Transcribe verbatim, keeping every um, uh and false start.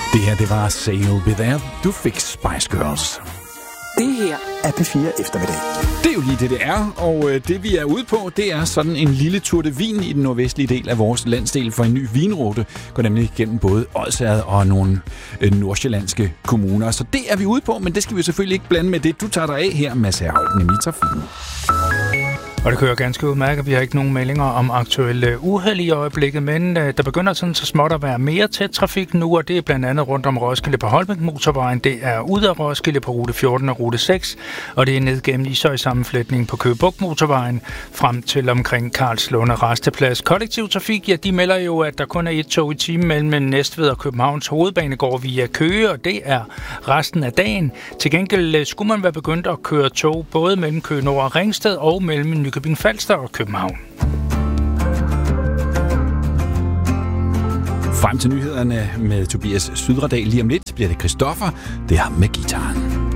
Det her, det var Sail Be There. Du fik Spice Girls. Det her er P fire eftermiddag. Det er jo lige det, det er, og det vi er ude på, det er sådan en lille tour de vin i den nordvestlige del af vores landsdel, for en ny vinrute går nemlig gennem både Odsherred og nogle nordsjællandske kommuner. Så det er vi ude på, men det skal vi selvfølgelig ikke blande med det, du tager dig af her, Mads Herholdt, nemlig trafikken. Og det kører ganske udmærket. Vi har ikke nogen meldinger om aktuelle uheld i øjeblikket, men øh, der begynder sådan så småt at være mere tæt trafik nu, og det er blandt andet rundt om Roskilde på Holbæk Motorvejen. Det er ud af Roskilde på rute fjorten og rute seks, og det er ned gennem Ishøj sammenflætningen på Køge Bugt Motorvejen frem til omkring Karlslunde Rasteplads. Kollektiv trafik, ja, de melder jo, at der kun er et tog i timen mellem Næstved og Københavns Hovedbanegård via Køge, og det er resten af dagen. Til gengæld skulle man være begyndt at køre tog både mellem Køge Nord og Ringsted og mellem Nykøbing Falster og København. Frem til nyhederne med Tobias Sydredal. Lige om lidt bliver det Christoffer. Det er ham med gitaren.